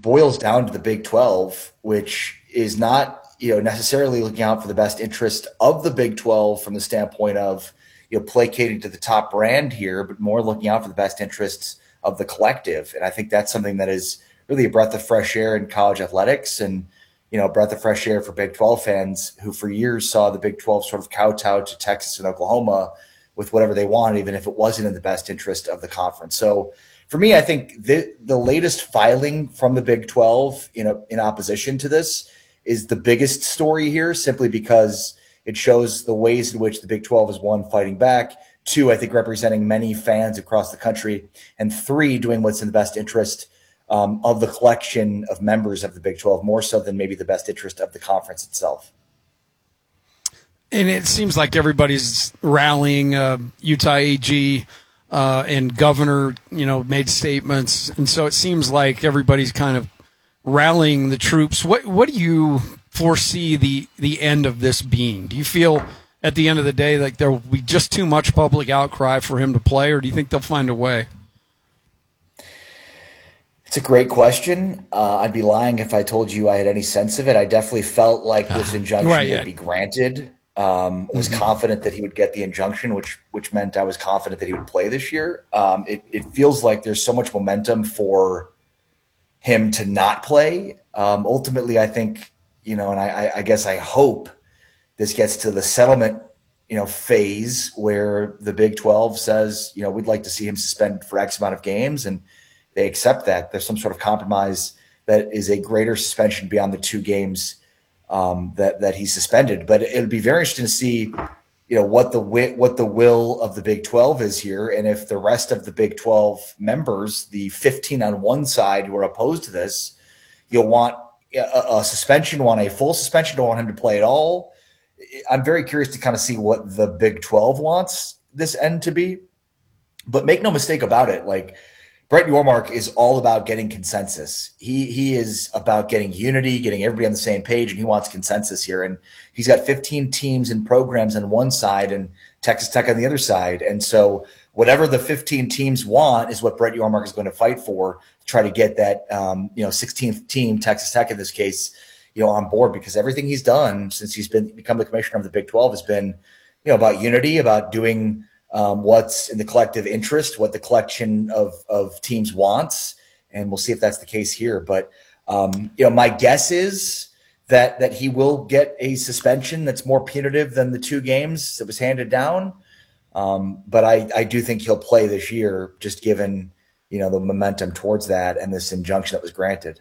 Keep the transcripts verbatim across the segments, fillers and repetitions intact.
boils down to the Big twelve, which is not, you know, necessarily looking out for the best interest of the Big twelve from the standpoint of, you know, placating to the top brand here, but more looking out for the best interests of the collective. And I think that's something that is really a breath of fresh air in college athletics, and, you know, a breath of fresh air for Big twelve fans who for years saw the Big twelve sort of kowtow to Texas and Oklahoma with whatever they wanted, even if it wasn't in the best interest of the conference. So for me, I think the, the latest filing from the Big twelve, you know, in opposition to this is the biggest story here, simply because it shows the ways in which the Big twelve is, one, fighting back, two, I think representing many fans across the country, and three, doing what's in the best interest um, of the collection of members of the Big twelve, more so than maybe the best interest of the conference itself. And it seems like everybody's rallying. uh, Utah A G uh, and governor, you know, made statements. And so it seems like everybody's kind of rallying the troops. What what do you foresee the, the end of this being? Do you feel at the end of the day like there will be just too much public outcry for him to play, or do you think they'll find a way? It's a great question. Uh, I'd be lying if I told you I had any sense of it. I definitely felt like this injunction Right, yeah. would be granted. Um, was Mm-hmm. confident that he would get the injunction, which which meant I was confident that he would play this year. Um, it, it feels like there's so much momentum for him to not play. Um, ultimately, I think, you know, and I, I guess I hope this gets to the settlement, you know, phase where the Big twelve says, you know, we'd like to see him suspended for X amount of games, and they accept that. There's some sort of compromise that is a greater suspension beyond the two games um, that that he's suspended. But it'll be very interesting to see, you know, what the what the will of the Big twelve is here, and if the rest of the Big twelve members, the fifteen on one side who are opposed to this, you'll want a, a suspension, want a full suspension, don't want him to play at all. I'm very curious to kind of see what the Big twelve wants this end to be. But make no mistake about it, like, Brett Yormark is all about getting consensus. He he is about getting unity, getting everybody on the same page, and he wants consensus here. And he's got fifteen teams and programs on one side and Texas Tech on the other side. And so whatever the fifteen teams want is what Brett Yormark is going to fight for, to try to get that um, you know sixteenth team, Texas Tech in this case, you know, on board, because everything he's done since he's been become the commissioner of the Big twelve has been, you know, about unity, about doing Um, what's in the collective interest, what the collection of, of teams wants. And we'll see if that's the case here. But, um, you know, my guess is that, that he will get a suspension that's more punitive than the two games that was handed down. Um, but I, I do think he'll play this year, just given, you know, the momentum towards that and this injunction that was granted.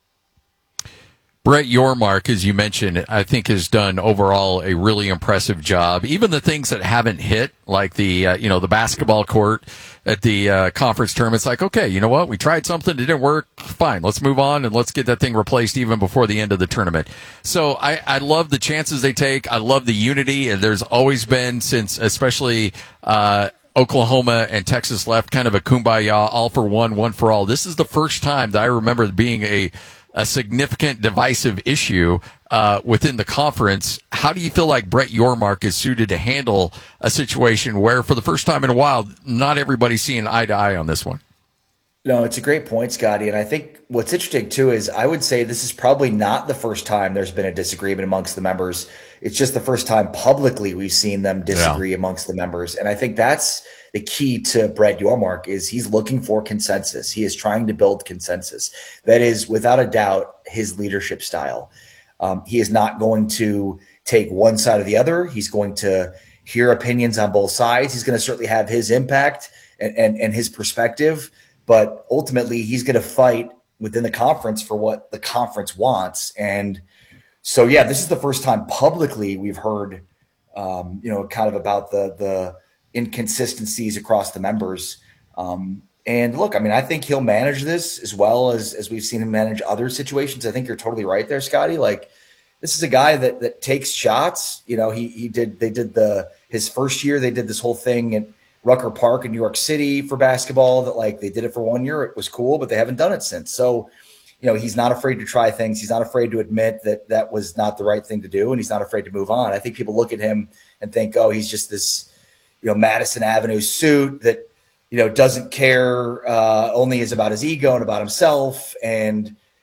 Brett Yormark, as you mentioned, I think has done overall a really impressive job. Even the things that haven't hit, like the uh, you know the basketball court at the uh, conference tournament, it's like, okay, you know what? We tried something, it didn't work. Fine, let's move on and let's get that thing replaced even before the end of the tournament. So I, I love the chances they take. I love the unity, and there's always been, since especially uh, Oklahoma and Texas left, kind of a kumbaya, all for one, one for all. This is the first time that I remember being a a significant divisive issue uh, within the conference. How do you feel like Brett Yormark is suited to handle a situation where, for the first time in a while, not everybody's seeing eye to eye on this one? No, it's a great point, Scotty. And I think what's interesting, too, is I would say this is probably not the first time there's been a disagreement amongst the members. It's just the first time publicly we've seen them disagree yeah. amongst the members. And I think that's the key to Brett Yormark, is he's looking for consensus. He is trying to build consensus. That is, without a doubt, his leadership style. Um, he is not going to take one side or the other. He's going to hear opinions on both sides. He's going to certainly have his impact and, and, and his perspective. But ultimately, he's going to fight within the conference for what the conference wants. And so, yeah, this is the first time publicly we've heard, um, you know, kind of about the the inconsistencies across the members. Um, and look, I mean, I think he'll manage this as well as as we've seen him manage other situations. I think you're totally right there, Scotty. Like, this is a guy that that takes shots. You know, he he did they did the his first year they did this whole thing at Rucker Park in New York City for basketball, that like they did it for one year. It was cool, but they haven't done it since. So, you know, he's not afraid to try things. He's not afraid to admit that that was not the right thing to do. And he's not afraid to move on. I think people look at him and think, oh, he's just this, you know, Madison Avenue suit that, you know, doesn't care, uh, only is about his ego and about himself. And,